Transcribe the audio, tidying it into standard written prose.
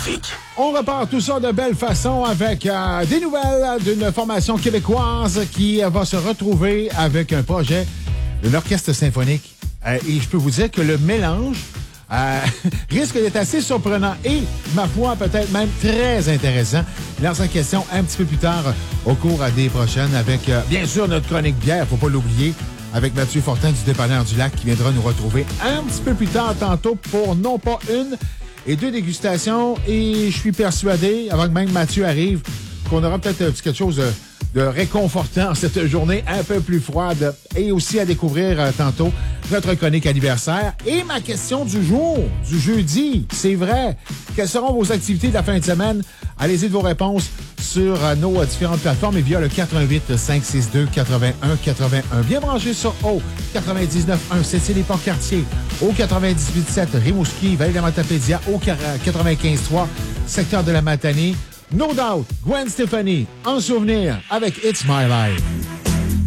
trafic. On repart tout ça de belle façon avec des nouvelles d'une formation québécoise qui va se retrouver avec un projet de l'orchestre symphonique. Et je peux vous dire que le mélange risque d'être assez surprenant et, ma foi, peut-être même très intéressant. Lance en question un petit peu plus tard au cours des prochaines avec, bien sûr, notre chronique bière, faut pas l'oublier, avec Mathieu Fortin du Dépanneur du Lac qui viendra nous retrouver un petit peu plus tard tantôt pour non pas une et deux dégustations. Et je suis persuadé, avant que même Mathieu arrive, qu'on aura peut-être quelque chose de réconfortant cette journée un peu plus froide. Et aussi à découvrir tantôt notre chronique anniversaire. Et ma question du jour, du jeudi, c'est vrai. Quelles seront vos activités de la fin de semaine? Allez-y de vos réponses sur nos différentes plateformes et via le 418-562-8181. Bien branché sur O 99.1, Sept-Îles-et-Port-Cartier, au 98.7, Rimouski, Vallée-de-la-Matapédia, au 95.3, secteur de la Matanie. No Doubt, Gwen Stefani, en souvenir avec It's My Life.